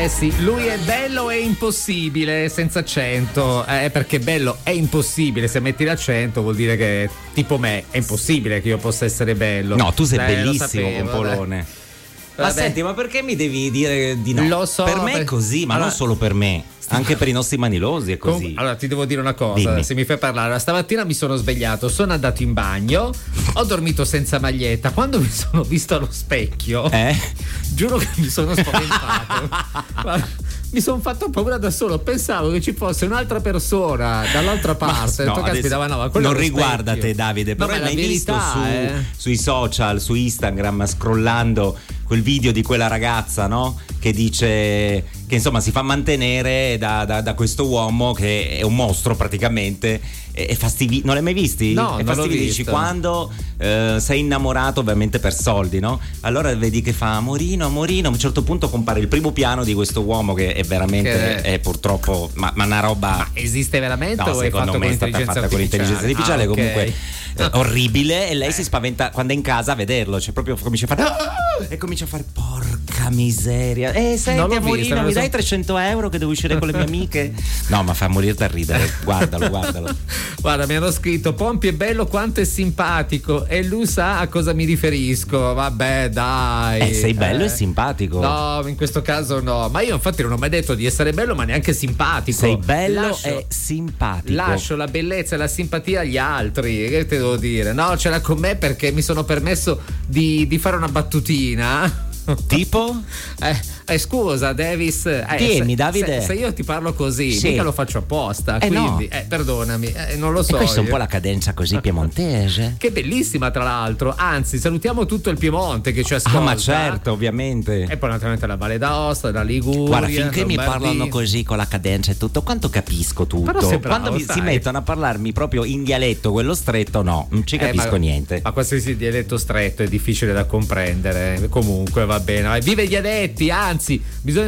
sì, lui è bello e impossibile senza accento, perché bello è impossibile, se metti l'accento vuol dire che tipo me è impossibile che io possa essere bello. No, tu sei Lo bellissimo, sapevo, Pompolone. Ma Vabbè. senti, ma perché mi devi dire di no? Lo so, per me è così, ma allora, non solo per me, anche per i nostri manilosi è così. Allora ti devo dire una cosa, Dimmi. se mi fai parlare. Stamattina mi sono svegliato, sono andato in bagno, ho dormito senza maglietta. Quando mi sono visto allo specchio, giuro che mi sono spaventato. Mi sono fatto paura da solo, pensavo che ci fosse un'altra persona dall'altra parte. No, non riguarda specchio. te, Davide, però No, l'hai verità, visto sui social, su Instagram, scrollando quel video di quella ragazza, no? Che dice che insomma si fa mantenere da questo uomo che è un mostro praticamente. È non l'hai mai visti? No, è non l'ho fastidio, dici, visto. quando sei innamorato ovviamente per soldi, no? Allora vedi che fa amorino, amorino, a un certo punto compare il primo piano di questo uomo che è veramente è purtroppo ma una roba. Ma esiste veramente no, o è secondo fatto me con è stata intelligenza fatta con l'intelligenza artificiale, ok. comunque orribile, e lei si spaventa quando è in casa a vederlo, cioè proprio comincia a fare e comincia a fare porca miseria, senti Non l'ho amorino, visto, non mi lo dai so. 300 euro che devo uscire con le mie amiche? No, ma fa morire da ridere, guardalo. Guarda, mi hanno scritto Pompi è bello quanto è simpatico e lui sa a cosa mi riferisco. Vabbè, dai. Sei bello e simpatico. No, in questo caso no. Ma io infatti non ho mai detto di essere bello, ma neanche simpatico. Sei bello e simpatico. Lascio la bellezza e la simpatia agli altri. Che te devo dire? No, ce l'ha con me perché mi sono permesso di fare una battutina. Tipo? Scusa Davis, Tieni, Davide. se io ti parlo così Sì. mica lo faccio apposta, quindi no. Perdonami, non lo so. E questa è un io. po' la cadenza così piemontese. Che bellissima tra l'altro, anzi salutiamo tutto il Piemonte che ci ascolta. Ma certo, ovviamente. E poi naturalmente la Valle d'Aosta, la Liguria. Guarda, finché mi Lombardia. parlano così con la cadenza e tutto, quanto capisco tutto. Però sei bravo, quando si sai. mettono a parlarmi proprio in dialetto, quello stretto, no, non ci capisco niente. Ma qualsiasi dialetto stretto è difficile da comprendere. Comunque va bene. Vive gli addetti, anzi, bisogna